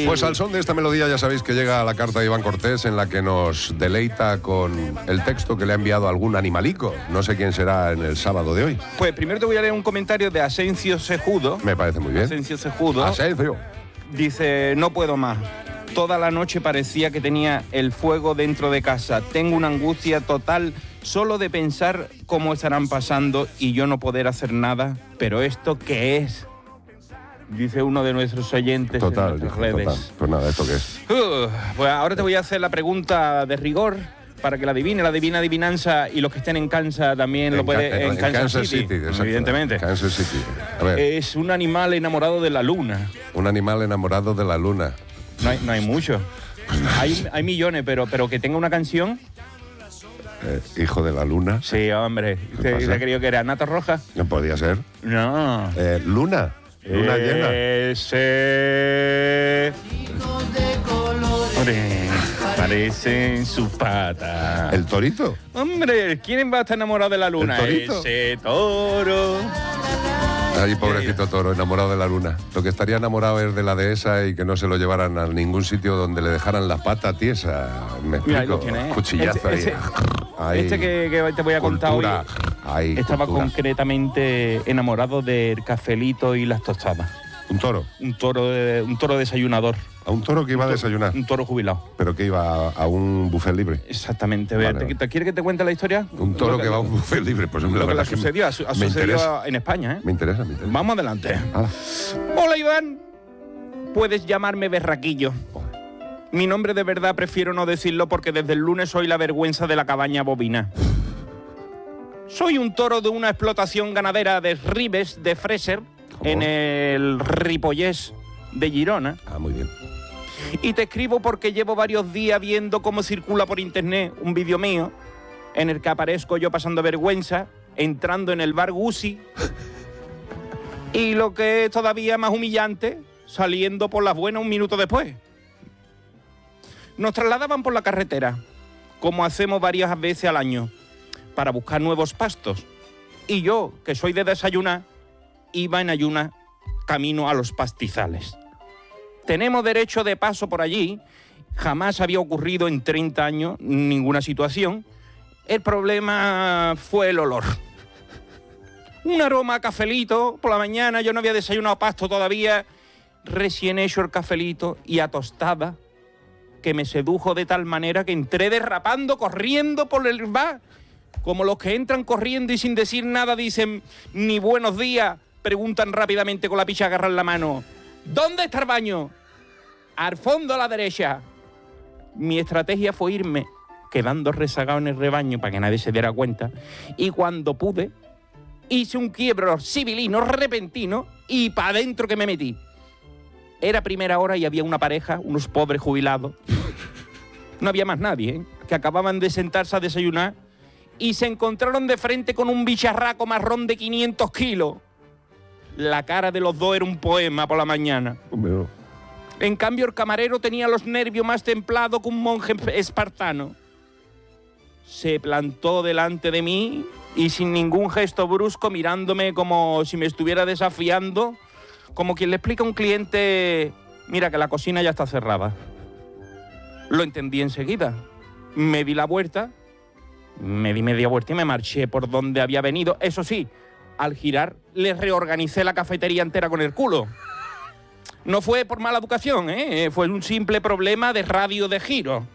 Pues al son de esta melodía ya sabéis que llega la carta de Iván Cortés en la que nos deleita con el texto que le ha enviado algún animalico. No sé quién será en el sábado de hoy. Pues primero te voy a leer un comentario de Asencio Sejudo. Me parece muy bien. Asencio Sejudo. Asencio. Dice, no puedo más. Toda la noche parecía que tenía el fuego dentro de casa. Tengo una angustia total solo de pensar cómo estarán pasando y yo no poder hacer nada. ¿Pero esto qué es? Dice uno de nuestros oyentes en nuestras redes. Total. Pues nada, ¿esto qué es? Pues ahora te voy a hacer la pregunta de rigor para que la adivine, la divina adivinanza, y los que estén en Kansas también lo pueden... En Kansas City, evidentemente. Kansas City. A ver. Es un animal enamorado de la luna. Un animal enamorado de la luna. No hay mucho. Hay millones, pero que tenga una canción... Hijo de la luna. Sí, hombre. ¿Usted ha creído que era Nata Roja? No podía ser. No. Luna. Luna llena. Ese... Parecen sus patas. ¿El torito? Hombre, ¿quién va a estar enamorado de la luna? ¿El torito? Ese toro. Ay, pobrecito toro, enamorado de la luna. Lo que estaría enamorado es de la dehesa y que no se lo llevaran a ningún sitio donde le dejaran la pata tiesa. Me explico. Mira, lo tiene, cuchillazo ahí. Este que te voy a contar hoy estaba cultura. concretamente enamorado del cafelito y las tostadas. ¿Un toro? Un toro desayunador. ¿A un toro que iba a desayunar? Un toro jubilado. ¿Pero que iba a un buffet libre? Exactamente. Vale. ¿Te quieres que te cuente la historia? Un toro que va a un buffet libre. Pues la Lo que verdad le sucedió, ha sucedido en España, ¿eh? Me interesa. Vamos adelante. Hala. Hola, Iván. Puedes llamarme Berraquillo. Mi nombre de verdad prefiero no decirlo porque desde el lunes soy la vergüenza de la cabaña bovina. Soy un toro de una explotación ganadera de Ribes de Freser, en el Ripollès de Girona. Ah, muy bien. Y te escribo porque llevo varios días viendo cómo circula por internet un vídeo mío en el que aparezco yo pasando vergüenza, entrando en el bar Gucci y lo que es todavía más humillante, saliendo por las buenas un minuto después. Nos trasladaban por la carretera, como hacemos varias veces al año, para buscar nuevos pastos. Y yo, que soy de desayunar, iba en ayuna camino a los pastizales. Tenemos derecho de paso por allí. Jamás había ocurrido en 30 años ninguna situación. El problema fue el olor. Un aroma a cafelito por la mañana. Yo no había desayunado pasto todavía. Recién hecho el cafelito y a tostada, que me sedujo de tal manera que entré derrapando, corriendo por el bar. Como los que entran corriendo y sin decir nada dicen ni buenos días, preguntan rápidamente con la pichagarra en la mano. ¿Dónde está el baño? Al fondo a la derecha. Mi estrategia fue irme quedando rezagado en el rebaño para que nadie se diera cuenta. Y cuando pude, hice un quiebro civilino repentino y para adentro que me metí. Era primera hora y había una pareja, unos pobres jubilados. No había más nadie, ¿eh? Que acababan de sentarse a desayunar y se encontraron de frente con un bicharraco marrón de 500 kilos. La cara de los dos era un poema por la mañana. En cambio, el camarero tenía los nervios más templados que un monje espartano. Se plantó delante de mí y sin ningún gesto brusco, mirándome como si me estuviera desafiando, como quien le explica a un cliente, mira que la cocina ya está cerrada. Lo entendí enseguida. Me di la vuelta, me di media vuelta y me marché por donde había venido. Eso sí, al girar le reorganicé la cafetería entera con el culo. No fue por mala educación, ¿eh? Fue un simple problema de radio de giro.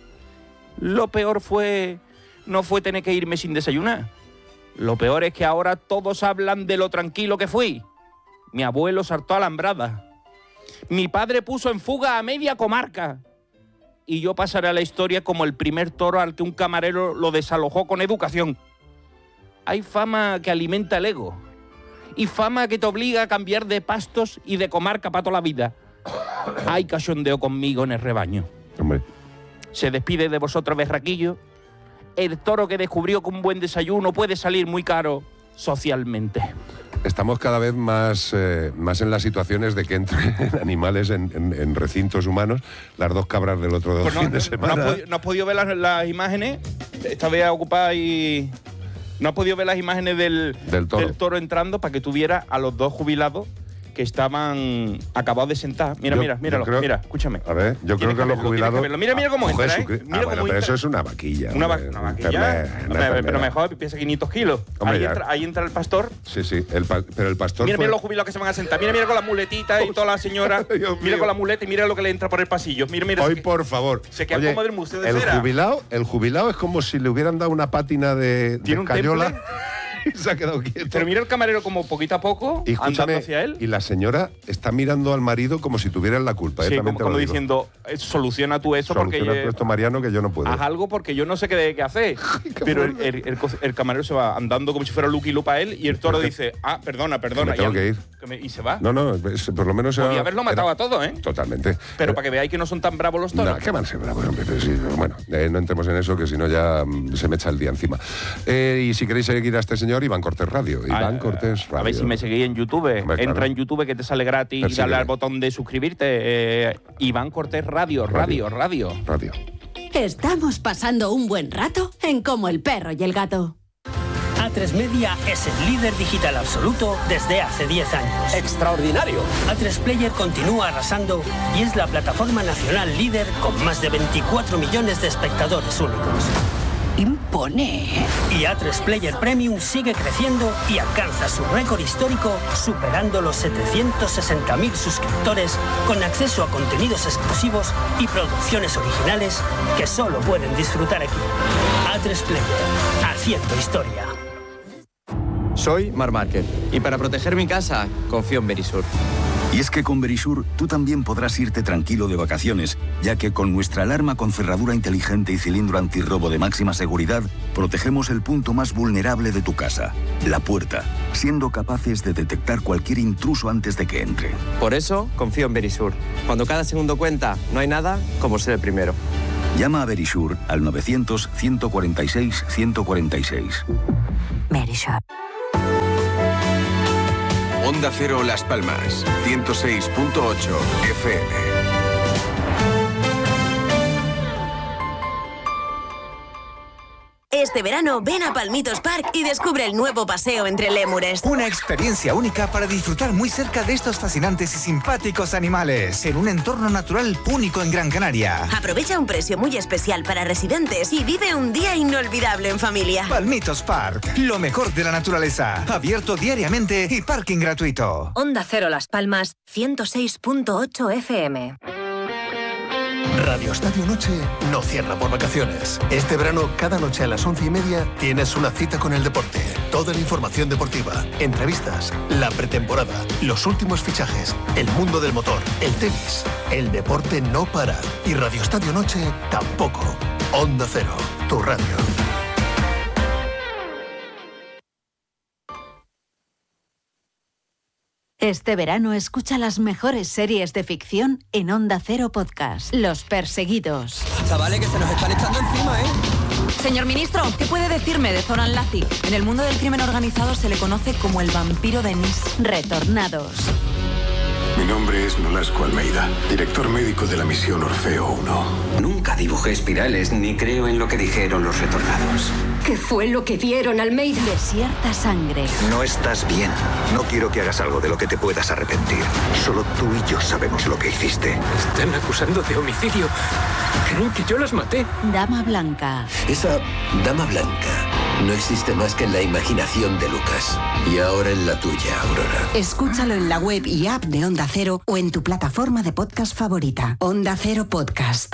Lo peor no fue tener que irme sin desayunar. Lo peor es que ahora todos hablan de lo tranquilo que fui. Mi abuelo saltó a alambrada. Mi padre puso en fuga a media comarca. Y yo pasaré a la historia como el primer toro al que un camarero lo desalojó con educación. Hay fama que alimenta el ego. Y fama que te obliga a cambiar de pastos y de comarca para toda la vida. Hay cachondeo conmigo en el rebaño. Hombre. Se despide de vosotros, Berraquillo. El toro que descubrió que un buen desayuno puede salir muy caro socialmente. Estamos cada vez más en las situaciones de que entren animales en recintos humanos. Las dos cabras del otro Pues fin de semana. ¿No has podido ver las imágenes? Esta vez ocupada y... ¿No has podido ver las imágenes del toro entrando para que tuviera a los dos jubilados que estaban acabados de sentar. Mira, mira, escúchame. A ver, yo creo que los jubilados... Mira cómo entra, ¿eh? Mira cómo pero eso es una vaquilla. Una vaquilla. Pero mejor pesa 500 kilos. Hombre, ahí entra el pastor. Sí, pero el pastor Mira los jubilados que se van a sentar. Mira con la muletita y toda la señora. Mira con la muleta y mira lo que le entra por el pasillo. Mira. Hoy, por favor. Se queda como del museo de cera. El jubilado es como si le hubieran dado una pátina de escayola. Se ha quedado quieto. Pero mira el camarero como poquito a poco andando hacia él. Y la señora está mirando al marido como si tuvieran la culpa. Sí, como diciendo, soluciona tú eso porque... Soluciona tú esto, Mariano, que yo no puedo. Haz algo porque yo no sé qué hacer. Pero el camarero se va andando como si fuera Lucky Luke a él y el toro dice, perdona. Me tengo que ir. Y se va. No, por lo menos... Podría haberlo matado a todos, ¿eh? Totalmente. Pero para que veáis que no son tan bravos los toros. No, que van a ser bravos, hombre. Sí, bueno, no entremos en eso, que si no ya se me echa el día encima. Y si queréis seguir a este señor, Iván Cortés Radio. Iván Cortés Radio. A ver si me seguís en YouTube. Entra en YouTube que te sale gratis y dale al botón de suscribirte. Iván Cortés Radio. Estamos pasando un buen rato en Como el perro y el gato. A3 Media es el líder digital absoluto desde hace 10 años. ¡Extraordinario! A3 Player continúa arrasando y es la plataforma nacional líder con más de 24 millones de espectadores únicos. Impone. Y A3 Player Premium sigue creciendo y alcanza su récord histórico, superando los 760.000 suscriptores, con acceso a contenidos exclusivos y producciones originales que solo pueden disfrutar aquí. A3 Player, haciendo historia. Soy Marc Márquez y para proteger mi casa confío en Verisur. Y es que con Verisur tú también podrás irte tranquilo de vacaciones, ya que con nuestra alarma con cerradura inteligente y cilindro antirrobo de máxima seguridad, protegemos el punto más vulnerable de tu casa, la puerta, siendo capaces de detectar cualquier intruso antes de que entre. Por eso confío en Verisur. Cuando cada segundo cuenta, no hay nada como ser el primero. Llama a Verisur al 900-146-146. Verisur. Onda Cero Las Palmas, 106.8 FM. Este verano ven a Palmitos Park y descubre el nuevo paseo entre lémures. Una experiencia única para disfrutar muy cerca de estos fascinantes y simpáticos animales, en un entorno natural único en Gran Canaria. Aprovecha un precio muy especial para residentes y vive un día inolvidable en familia. Palmitos Park, lo mejor de la naturaleza, abierto diariamente y parking gratuito. Onda Cero Las Palmas, 106.8 FM. Radio Estadio Noche no cierra por vacaciones. Este verano, cada noche a las 11:30, tienes una cita con el deporte. Toda la información deportiva, entrevistas, la pretemporada, los últimos fichajes, el mundo del motor, el tenis. El deporte no para. Y Radio Estadio Noche tampoco. Onda Cero, tu radio. Este verano escucha las mejores series de ficción en Onda Cero Podcast. Los Perseguidos. Chavales, que se nos están echando encima, ¿eh? Señor ministro, ¿qué puede decirme de Zoran Lazic? En el mundo del crimen organizado se le conoce como el vampiro de Nice. Retornados. Mi nombre es Nolasco Almeida, director médico de la misión Orfeo 1. Nunca dibujé espirales ni creo en lo que dijeron los retornados. ¿Qué fue lo que vieron, Almeida? Desierta sangre. No estás bien. No quiero que hagas algo de lo que te puedas arrepentir. Solo tú y yo sabemos lo que hiciste. Están acusando de homicidio. Creen que yo las maté. Dama Blanca. Esa Dama Blanca no existe más que en la imaginación de Lucas. Y ahora en la tuya, Aurora. Escúchalo en la web y app de Onda Cero o en tu plataforma de podcast favorita. Onda Cero Podcast.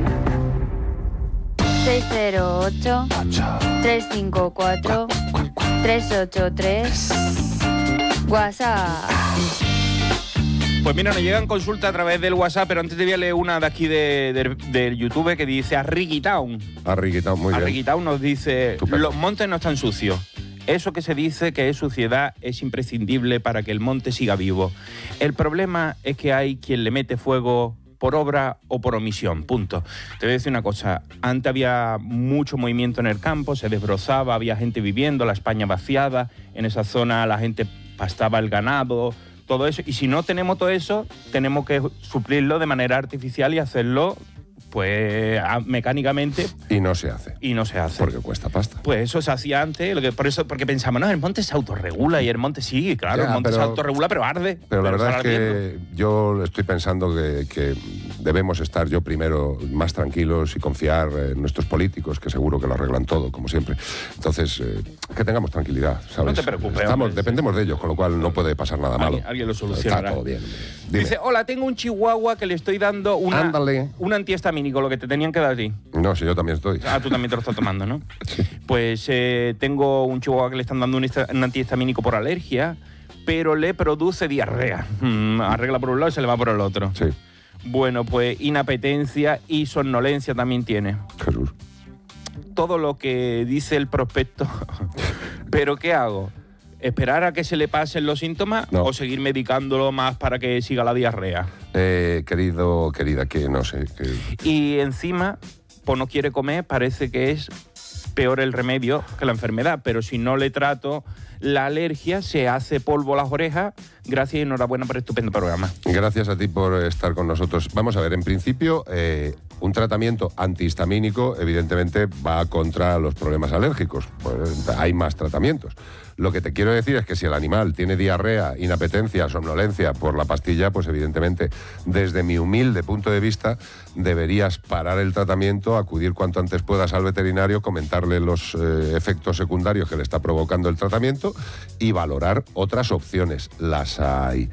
608-354-383. WhatsApp. Pues mira, nos llegan consultas a través del WhatsApp, pero antes te voy a leer una de aquí del YouTube que dice Arriguitown. Arriguitown, muy bien. Arriguitown nos dice, los montes no están sucios. Eso que se dice que es suciedad es imprescindible para que el monte siga vivo. El problema es que hay quien le mete fuego por obra o por omisión, punto. Te voy a decir una cosa, antes había mucho movimiento en el campo, se desbrozaba, había gente viviendo, la España vaciada, en esa zona la gente pastaba el ganado, todo eso, y si no tenemos todo eso, tenemos que suplirlo de manera artificial y hacerlo pues mecánicamente. Y no se hace. Porque cuesta pasta. Pues eso se hacía antes, porque pensamos, no, el monte se autorregula, y el monte sí, claro, el monte se autorregula, pero arde. Pero la verdad es que yo estoy pensando que debemos estar primero más tranquilos y confiar en nuestros políticos, que seguro que lo arreglan todo, como siempre. Entonces, que tengamos tranquilidad, ¿sabes? No te preocupes. Dependemos de ellos, con lo cual no puede pasar nada malo. Alguien lo solucionará. Está todo bien. Dime. Dice, hola, tengo un chihuahua que le estoy dando un antihistamínico, lo que te tenían que dar a ti. No, si yo también estoy. Ah, tú también te lo estás tomando, ¿no? Sí. Pues tengo un chihuahua que le están dando un antihistamínico por alergia, pero le produce diarrea. Arregla por un lado y se le va por el otro. Sí. Bueno, pues inapetencia y somnolencia también tiene. Jesús. Todo lo que dice el prospecto. ¿Pero qué hago? ¿Esperar a que se le pasen los síntomas o seguir medicándolo más para que siga la diarrea? Querida, que no sé. Y encima, pues no quiere comer, parece que es peor el remedio que la enfermedad, pero si no le trato la alergia, se hace polvo las orejas. Gracias y enhorabuena por el estupendo programa. Gracias a ti por estar con nosotros. Vamos a ver, en principio, un tratamiento antihistamínico evidentemente va contra los problemas alérgicos. Pues hay más tratamientos. Lo que te quiero decir es que si el animal tiene diarrea, inapetencia, somnolencia por la pastilla, pues evidentemente, desde mi humilde punto de vista, deberías parar el tratamiento, acudir cuanto antes puedas al veterinario, comentarle los efectos secundarios que le está provocando el tratamiento y valorar otras opciones. Las hay.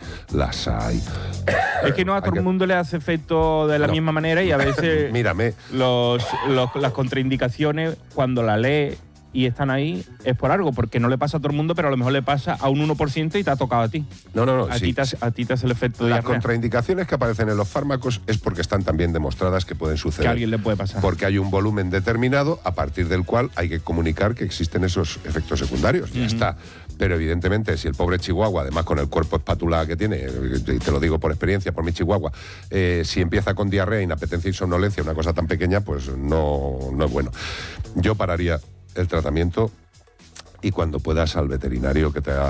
Es que no a todo el mundo le hace efecto de la misma manera, y a veces mírame. Las contraindicaciones, cuando la lee y están ahí, es por algo, porque no le pasa a todo el mundo, pero a lo mejor le pasa a un 1% y te ha tocado a ti. No. A ti te hace el efecto de Las diarrea. contraindicaciones que aparecen en los fármacos es porque están también demostradas que pueden suceder. Que a alguien le puede pasar. Porque hay un volumen determinado a partir del cual hay que comunicar que existen esos efectos secundarios. Ya está. Pero evidentemente, si el pobre chihuahua, además con el cuerpo espatulado que tiene, y te lo digo por experiencia, por mi chihuahua, si empieza con diarrea, inapetencia y somnolencia, una cosa tan pequeña, pues no es bueno. Yo pararía el tratamiento y cuando puedas al veterinario que te ha